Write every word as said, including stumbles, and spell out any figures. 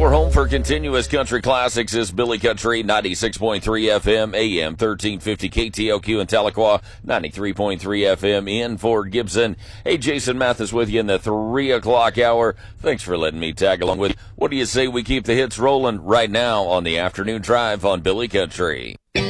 Your home for continuous country classics is Billy Country, ninety-six point three F M, A M thirteen fifty K T L Q in Tahlequah, ninety-three point three F M in Fort Gibson. Hey, Jason Mathis with you in the three o'clock hour. Thanks for letting me tag along with you. What do you say we keep the hits rolling right now on the afternoon drive on Billy Country?